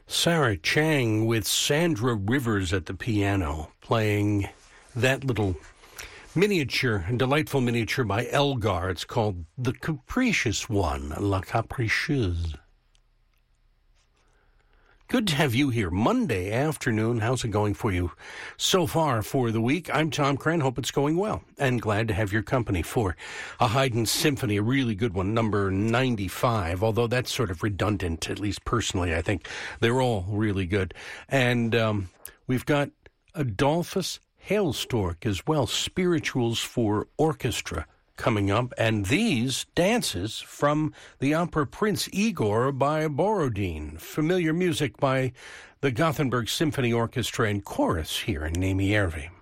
Sarah Chang with Sandra Rivers at the piano, playing that little miniature, delightful miniature by Elgar. It's called The Capricious One, La Capricieuse. Good to have you here. Monday afternoon. How's it going for you so far for the week? I'm Tom Cran. Hope it's going well. And glad to have your company for a Haydn Symphony, a really good one, number 95. Although that's sort of redundant, at least personally, I think. They're all really good. And we've got Adolphus Hailstork as well, Spirituals for Orchestra, coming up, and these dances from the opera Prince Igor by Borodin, familiar music by the Gothenburg Symphony Orchestra and Chorus here in Nemi Järvi.